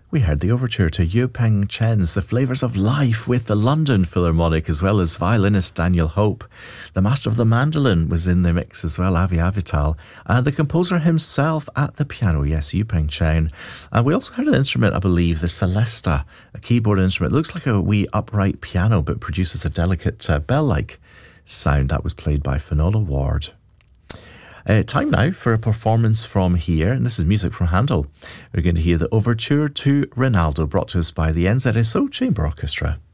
We heard the overture to Yu Peng Chen's The Flavours of Life with the London Philharmonic, as well as violinist Daniel Hope. The master of the mandolin was in the mix as well, Avi Avital, and the composer himself at the piano, yes, Yu Peng Chen. And we also heard an instrument, I believe, the Celesta, a keyboard instrument. It looks like a wee upright piano, but produces a delicate bell-like sound. That was played by Finola Ward. Time now for a performance from here, and this is music from Handel. We're going to hear the overture to Rinaldo, brought to us by the NZSO Chamber Orchestra.